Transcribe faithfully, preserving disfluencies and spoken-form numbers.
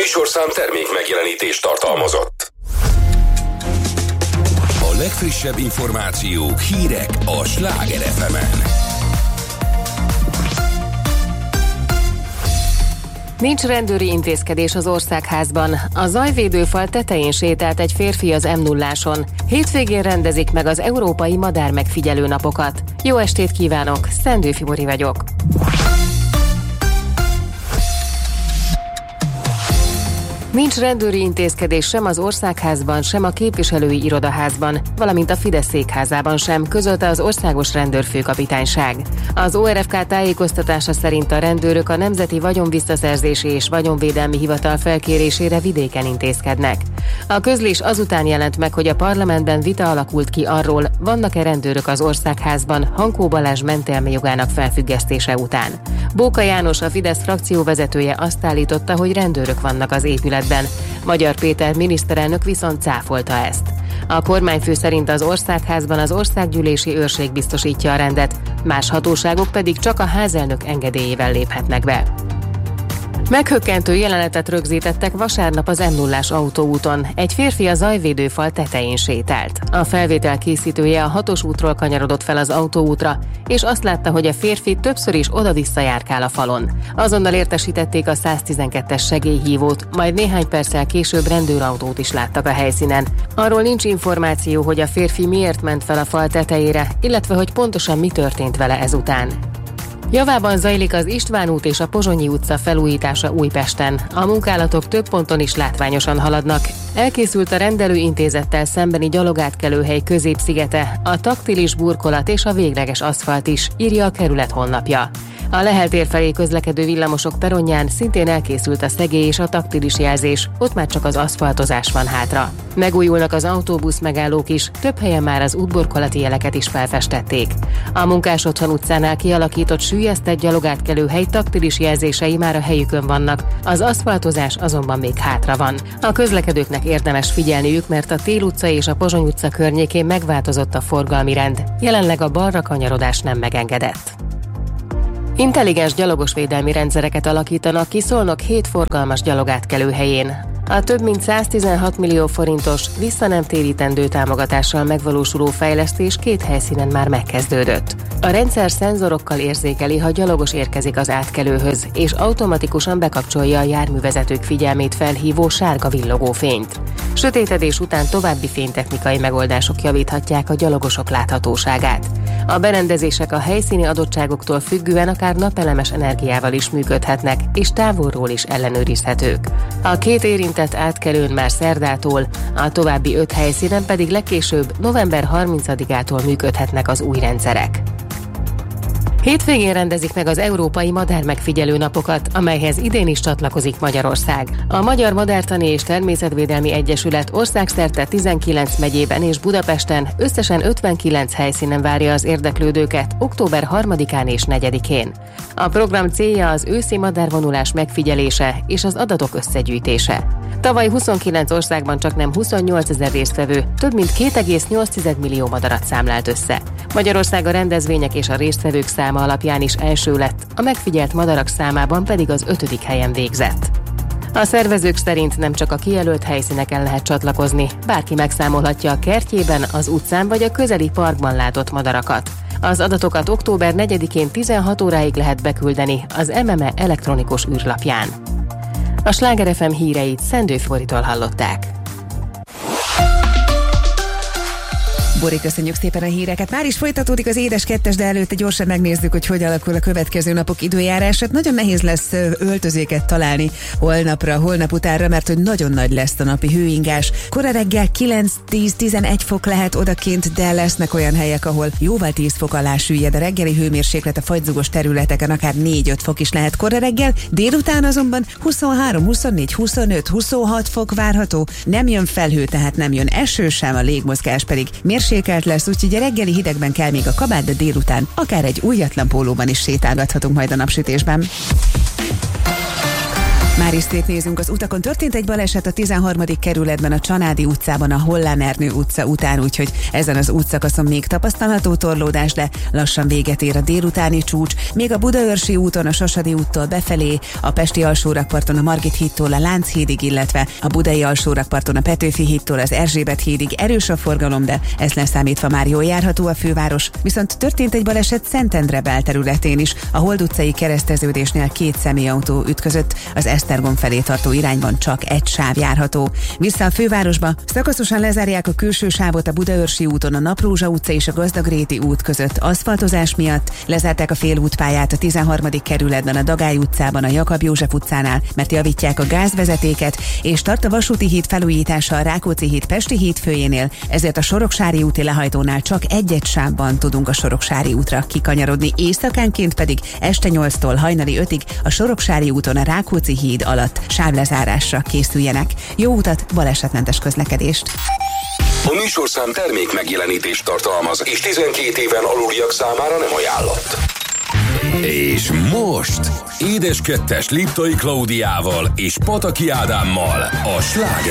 műsorszám termék megjelenítést tartalmazott. A legfrissebb információk, hírek a Sláger ef emen. Nincs rendőri intézkedés az Országházban. A zajvédőfal tetején sétált egy férfi az em nulláson. Hétvégén rendezik meg az Európai Madár Megfigyelő Napokat. Jó estét kívánok, Szendő Fibori vagyok. Nincs rendőri intézkedés sem az Országházban, sem a Képviselői Irodaházban, valamint a Fidesz székházában sem, közölte az Országos Rendőrfőkapitányság. Az o er ef ká tájékoztatása szerint a rendőrök a Nemzeti Vagyonvisszaszerzési és Vagyonvédelmi Hivatal felkérésére vidéken intézkednek. A közlés azután jelent meg, hogy a parlamentben vita alakult ki arról, vannak-e rendőrök az Országházban Hankó Balázs mentelmi jogának felfüggesztése után. Bóka János, a Fidesz frakcióvezetője azt állította, hogy rendőrök vannak az épületben. Magyar Péter miniszterelnök viszont cáfolta ezt. A kormányfő szerint az Országházban az országgyűlési őrség biztosítja a rendet, más hatóságok pedig csak a házelnök engedélyével léphetnek be. Meghökkentő jelenetet rögzítettek vasárnap az em nullás autóúton. Egy férfi a zajvédőfal tetején sétált. A felvétel készítője a hatos útról kanyarodott fel az autóútra, és azt látta, hogy a férfi többször is oda-vissza járkál a falon. Azonnal értesítették a száztizenkettes segélyhívót, majd néhány perccel később rendőrautót is láttak a helyszínen. Arról nincs információ, hogy a férfi miért ment fel a fal tetejére, illetve hogy pontosan mi történt vele ezután. Javában zajlik az István út és a Pozsonyi utca felújítása Újpesten. A munkálatok több ponton is látványosan haladnak. Elkészült a rendelőintézettel szembeni gyalogátkelőhely középszigete, a taktilis burkolat és a végleges aszfalt is, írja a kerület honlapja. A Lehel tér felé közlekedő villamosok peronján szintén elkészült a szegély és a taktilis jelzés, ott már csak az aszfaltozás van hátra. Megújulnak az autóbusz megállók is, több helyen már az útburkolati jeleket is felfestették. A Munkásotthon utcánál kialakított süllyesztett gyalogátkelőhely taktilis jelzései már a helyükön vannak, az aszfaltozás azonban még hátra van. A közlekedőknek érdemes figyelniük, mert a Tél utca és a Pozsony utca környékén megváltozott a forgalmi rend. Jelenleg a balra kanyarodás nem megengedett. Intelligens gyalogosvédelmi rendszereket alakítanak ki Szolnok hét forgalmas gyalogátkelőhelyén. A több mint száztizenhat millió forintos, visszanemtérítendő támogatással megvalósuló fejlesztés két helyszínen már megkezdődött. A rendszer szenzorokkal érzékeli, ha gyalogos érkezik az átkelőhöz, és automatikusan bekapcsolja a járművezetők figyelmét felhívó sárga villogó fényt. Sötétedés után további fénytechnikai megoldások javíthatják a gyalogosok láthatóságát. A berendezések a helyszíni adottságoktól függően akár napelemes energiával is működhetnek, és távolról is ellenőrizhetők. A két érintett átkelőn már szerdától, a további öt helyszínen pedig legkésőbb november harmincadikától működhetnek az új rendszerek. Hétvégén rendezik meg az Európai Madár Megfigyelő Napokat, amelyhez idén is csatlakozik Magyarország. A Magyar Madártani és Természetvédelmi Egyesület országszerte tizenkilenc megyében és Budapesten összesen ötvenkilenc helyszínen várja az érdeklődőket október harmadikán és negyedikén. A program célja az őszi madárvonulás megfigyelése és az adatok összegyűjtése. Tavaly huszonkilenc országban csaknem huszonnyolcezer résztvevő több mint két egész nyolc millió madarat számlált össze. Magyarország a rendezvények és a résztvevők száma alapján is első lett, a megfigyelt madarak számában pedig az ötödik helyen végzett. A szervezők szerint nem csak a kijelölt helyszíneken lehet csatlakozni, bárki megszámolhatja a kertjében, az utcán vagy a közeli parkban látott madarakat. Az adatokat október negyedikén tizenhat óráig lehet beküldeni az em em e elektronikus űrlapján. A Sláger ef em híreit Szendő Fiboritól hallották. Bori, köszönjük szépen a híreket. Már is folytatódik az édes kettes, de előtte gyorsan megnézzük, hogy hogy alakul a következő napok időjárását. Nagyon nehéz lesz öltözéket találni holnapra, holnap utánra, mert hogy nagyon nagy lesz a napi hőingás. Kora reggel kilenc-tíz-tizenegy fok lehet odakint, de lesznek olyan helyek, ahol jóval tíz fok alá süllyed a reggeli hőmérséklet, a fagyzugos területeken akár négy-öt fok is lehet kora reggel. Délután azonban huszonhárom, huszonnégy, huszonöt, huszonhat fok várható. Nem jön felhő, tehát nem jön eső sem, a légmozgás pedig mérsékelt lesz, úgyhogy a reggeli hidegben kell még a kabát, de délután akár egy újatlan pólóban is sétálgathatunk majd a napsütésben. Már is szétnézünk az utakon. Történt egy baleset a tizenharmadik kerületben, a Csanádi utcában, a Hollán Ernő utca után, úgyhogy ezen az útszakaszon még tapasztalható torlódás, de lassan véget ér a délutáni csúcs. Még a Budaörsi úton, a Sasadi úttól befelé, a Pesti alsórakparton a Margit hídtól a Lánchídig, illetve a Budai alsórakparton a Petőfi hídtól az Erzsébet hídig erős a forgalom, de ez leszámítva már jól járható a főváros. Viszont történt egy baleset Szentendre belterületén is. A Hold utcai kereszteződésnél két személyautó ütközött, az Esztergom felé tartó irányban csak egy sáv járható. Vissza a fővárosba, szakaszosan lezárják a külső sávot a Budaörsi úton, a Naprózsa utca és a Gazdagréti út között aszfaltozás miatt, lezárták a félútpályát a tizenharmadik kerületben, a Dagály utcában, a Jakab József utcánál, mert javítják a gázvezetéket, és tart a vasúti híd felújítása a Rákóczi híd Pesti híd főjénél, ezért a Soroksári úti lehajtónál csak egy-egy sávban tudunk a Soroksári útra kikanyarodni, éjszakánként pedig este nyolctól hajnali ötig a Soroksári úton a Rákóczi híd alatt sávlezárásra készüljenek. Jó utat, balesetmentes közlekedést! A műsorszám termék megjelenítést tartalmaz, és tizenkét éven aluliak számára nem ajánlott. És most Édes Kettes Liptai Klaudiával és Pataki Ádámmal a Sláger